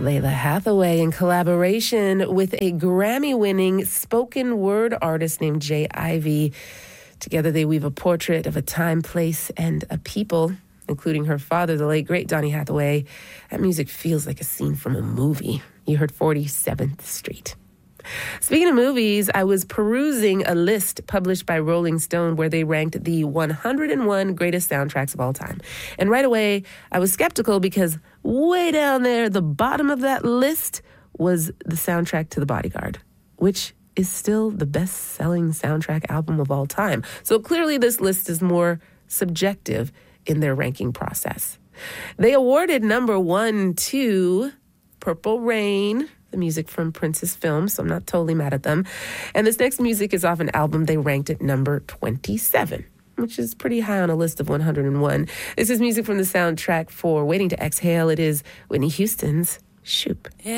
Layla Hathaway in collaboration with a Grammy-winning spoken word artist named Jay Ivy. Together they weave a portrait of a time, place, and a people, including her father, the late, great Donny Hathaway. That music feels like a scene from a movie. You heard 47th Street. Speaking of movies, I was perusing a list published by Rolling Stone where they ranked the 101 greatest soundtracks of all time. And right away, I was skeptical because way down there, the bottom of that list was the soundtrack to The Bodyguard, which is still the best-selling soundtrack album of all time. So clearly this list is more subjective in their ranking process. They awarded number 1 to Purple Rain, the music from Prince's film, so I'm not totally mad at them. And this next music is off an album they ranked at number 27, which is pretty high on a list of 101. This is music from the soundtrack for Waiting to Exhale. It is Whitney Houston's Shoop.